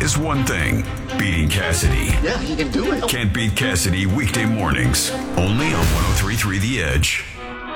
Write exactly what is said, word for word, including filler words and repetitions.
is one thing. Beating Cassidy. Yeah, he can do it. Can't Beat Cassidy weekday mornings. Only on one oh three point three The Edge.